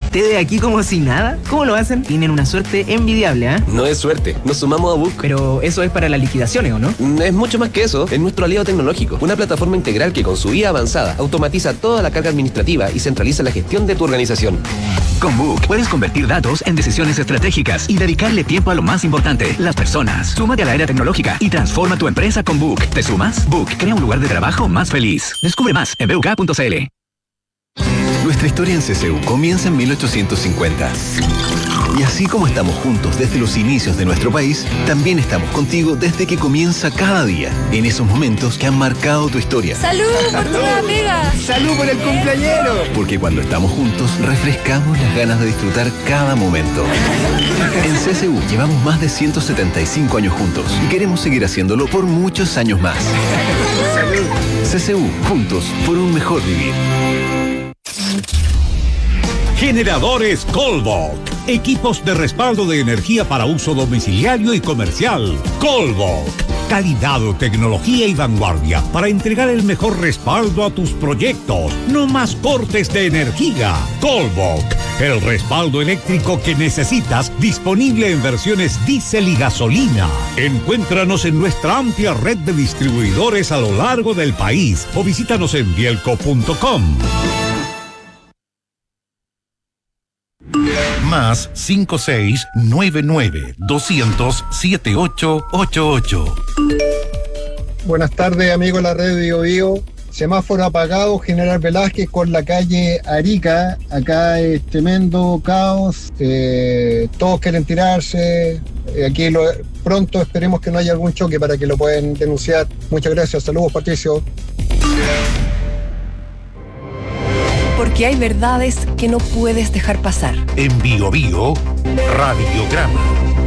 ¿Té de aquí como si nada? ¿Cómo lo hacen? Tienen una suerte envidiable, ¿eh? No es suerte, nos sumamos a Book. Pero eso es para las liquidaciones, ¿o no? Es mucho más que eso, es nuestro aliado tecnológico. Una plataforma integral que con su IA avanzada automatiza toda la carga administrativa y centraliza la gestión de tu organización. Con Book puedes convertir datos en decisiones estratégicas y dedicarle tiempo a lo más importante, las personas. Súmate a la era tecnológica y transforma tu empresa con Book. ¿Te sumas? Book crea un lugar de trabajo más feliz. Descubre más en buk.cl. Nuestra historia en CCU comienza en 1850. Y así como estamos juntos desde los inicios de nuestro país, también estamos contigo desde que comienza cada día, en esos momentos que han marcado tu historia. ¡Salud por tu nueva pega! ¡Salud por el cumpleañero! Porque cuando estamos juntos, refrescamos las ganas de disfrutar cada momento. En CCU llevamos más de 175 años juntos y queremos seguir haciéndolo por muchos años más. CCU, juntos por un mejor vivir. Generadores Colbok. Equipos de respaldo de energía para uso domiciliario y comercial. Colbok. Calidad, tecnología y vanguardia para entregar el mejor respaldo a tus proyectos. No más cortes de energía. Colbok. El respaldo eléctrico que necesitas, disponible en versiones diésel y gasolina. Encuéntranos en nuestra amplia red de distribuidores a lo largo del país o visítanos en bielco.com. Más 5699-200-7888. Buenas tardes, amigos de la red Bio Bio. Semáforo apagado, General Velázquez con la calle Arica. Acá es tremendo caos. Todos quieren tirarse. Pronto esperemos que no haya algún choque para que lo puedan denunciar. Muchas gracias. Saludos, Patricio. Porque hay verdades que no puedes dejar pasar. En Bio Bio, Radiograma.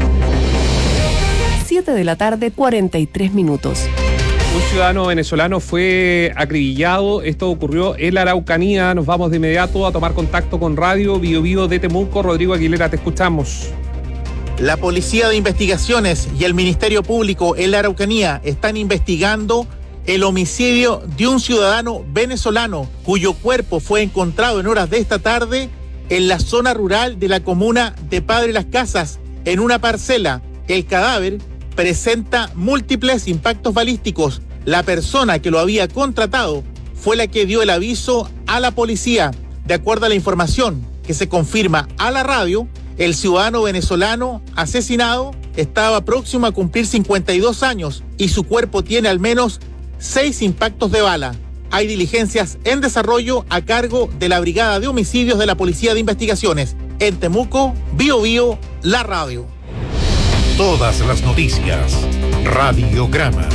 7:43 p.m. Un ciudadano venezolano fue acribillado. Esto ocurrió en la Araucanía. Nos vamos de inmediato a tomar contacto con Radio Bio Bio de Temuco. Rodrigo Aguilera, te escuchamos. La Policía de Investigaciones y el Ministerio Público en la Araucanía están investigando el homicidio de un ciudadano venezolano cuyo cuerpo fue encontrado en horas de esta tarde en la zona rural de la comuna de Padre Las Casas, en una parcela. El cadáver presenta múltiples impactos balísticos. La persona que lo había contratado fue la que dio el aviso a la policía. De acuerdo a la información que se confirma a la radio, el ciudadano venezolano asesinado estaba próximo a cumplir 52 años y su cuerpo tiene al menos 6 impactos de bala. Hay diligencias en desarrollo a cargo de la Brigada de Homicidios de la Policía de Investigaciones. En Temuco, Bio Bio, la radio. Todas las noticias. Radiograma.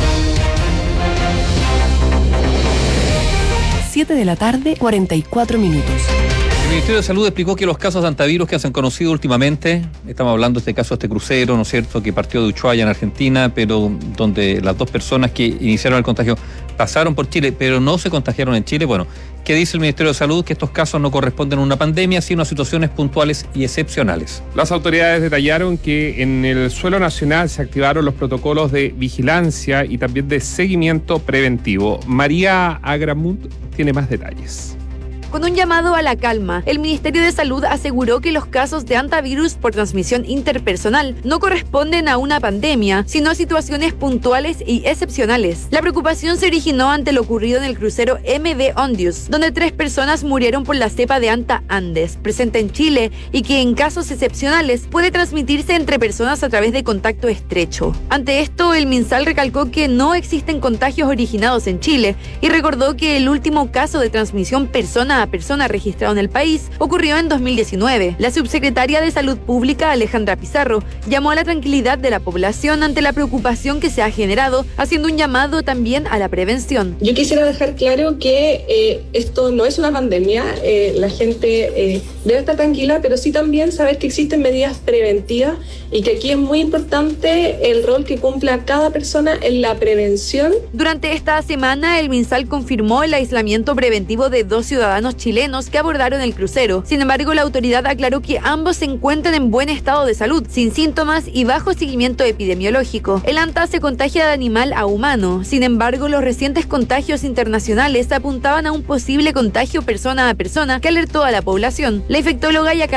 7:44 p.m. El Ministerio de Salud explicó que los casos de antivirus que se han conocido últimamente, estamos hablando de este caso, este crucero, ¿no es cierto?, que partió de Ushuaia en Argentina, pero donde las dos personas que iniciaron el contagio pasaron por Chile, pero no se contagiaron en Chile. Bueno, ¿qué dice el Ministerio de Salud? Que estos casos no corresponden a una pandemia, sino a situaciones puntuales y excepcionales. Las autoridades detallaron que en el suelo nacional se activaron los protocolos de vigilancia y también de seguimiento preventivo. María Agramund tiene más detalles. Con un llamado a la calma, el Ministerio de Salud aseguró que los casos de hantavirus por transmisión interpersonal no corresponden a una pandemia, sino a situaciones puntuales y excepcionales. La preocupación se originó ante lo ocurrido en el crucero MV Ondius, donde 3 personas murieron por la cepa de Anta Andes, presente en Chile, y que en casos excepcionales puede transmitirse entre personas a través de contacto estrecho. Ante esto, el MinSal recalcó que no existen contagios originados en Chile y recordó que el último caso de transmisión persona a persona registrado en el país ocurrió en 2019. La subsecretaria de Salud Pública, Alejandra Pizarro, llamó a la tranquilidad de la población ante la preocupación que se ha generado, haciendo un llamado también a la prevención. Yo quisiera dejar claro que esto no es una pandemia, la gente debe estar tranquila, pero sí también saber que existen medidas preventivas y que aquí es muy importante el rol que cumpla cada persona en la prevención. Durante esta semana, el MinSal confirmó el aislamiento preventivo de 2 ciudadanos chilenos que abordaron el crucero. Sin embargo, la autoridad aclaró que ambos se encuentran en buen estado de salud, sin síntomas y bajo seguimiento epidemiológico. El Anta se contagia de animal a humano. Sin embargo, los recientes contagios internacionales apuntaban a un posible contagio persona a persona que alertó a la población. La infectóloga y